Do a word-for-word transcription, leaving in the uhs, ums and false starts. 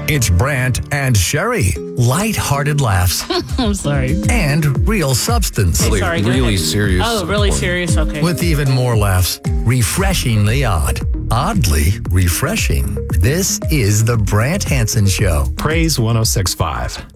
It's Brant and Sherry. Light-hearted laughs I'm sorry. and real substance. Hey, sorry, go really ahead. serious. Oh, really support. serious? Okay. With even more laughs. Refreshingly odd. Oddly refreshing. This is the Brant Hansen Show. Praise one oh six point five.